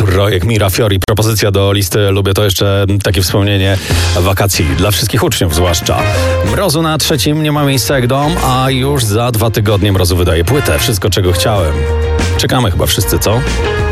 Projekt Mira Fiori. Propozycja do listy Lubię to jeszcze takie wspomnienie wakacji dla wszystkich uczniów zwłaszcza. Mrozu na 3 nie ma miejsca jak dom, a już za 2 tygodnie Mrozu wydaje płytę. Wszystko czego chciałem. Czekamy chyba wszyscy, co?